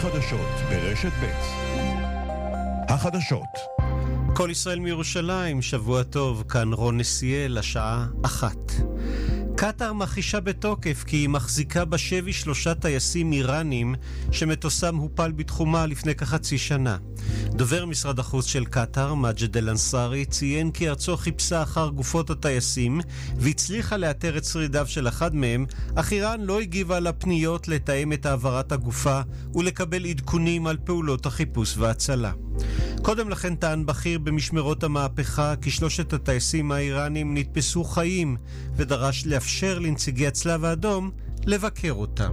החדשות ברשת ב'. החדשות. כל ישראל מירושלים, שבוע טוב, כאן רון נסיאל, השעה 1. קטר מכחישה בתוקף כי היא מחזיקה בשבי 3 טייסים איראנים שמטוסם הופל בתחומה לפני כחצי שנה. דובר משרד החוץ של קטר, מג'ד אל-אנסארי, ציין כי ארצו חיפשה אחר גופות הטייסים והצליחה לאתר את שרידיו של אחד מהם, אך איראן לא הגיבה לפניות לתאם את העברת הגופה ולקבל עדכונים על פעולות החיפוש והצלה. קודם לכן טען בכיר במשמרות המהפכה כי 3 הטייסים האיראנים נתפסו חיים ודרש לאפשר לנציגי הצלב האדום לבקר אותם.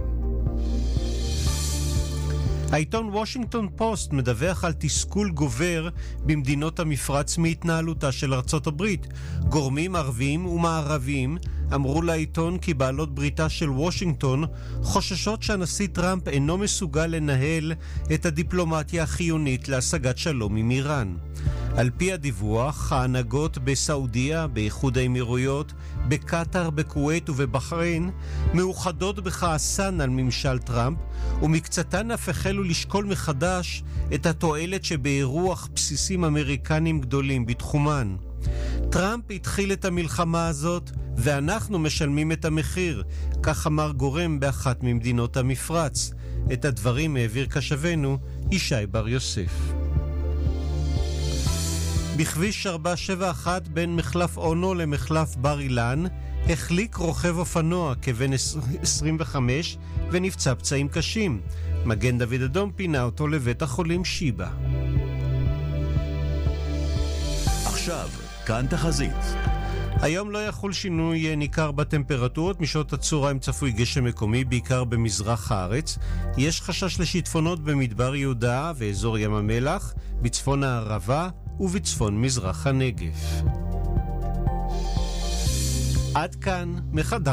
העיתון וושינגטון פוסט מדווח על תסכול גובר במדינות המפרץ מהתנהלותה של ארצות הברית. גורמים ערביים ומערביים אמרו לעיתון כי בעלות בריתה של וושינגטון חוששות שהנשיא טראמפ אינו מסוגל לנהל את הדיפלומטיה החיונית להשגת שלום עם איראן. על פי הדיווח, ההנהגות בסעודיה, באיחוד האמירויות, בקטר, בכווית ובבחריין מאוחדות בכעסן על ממשל טראמפ, ומקצתן אף החלו לשקול מחדש את התועלת שבאירוח בסיסים אמריקנים גדולים בתחומן. טראמפ התחיל את המלחמה הזאת ואנחנו משלמים את המחיר, כך אמר גורם באחת ממדינות המפרץ. את הדברים העביר קשבנו ישי בר יוסף. בכביש 471 בין מחלף אונו למחלף בר אילן החליק רוכב אופנוע כבן 25 ונפצע פצעים קשים. מגן דוד אדום פינה אותו לבית החולים שיבא. עכשיו, כאן תחזית. היום לא יחול שינוי ניכר בטמפרטורות, משעות הצהריים צפוי גשם מקומי בעיקר במזרח הארץ. יש חשש לשיטפונות במדבר יהודה ואזור ים המלח, בצפון הערבה ובצפון מזרח הנגב. עד כאן מחדש.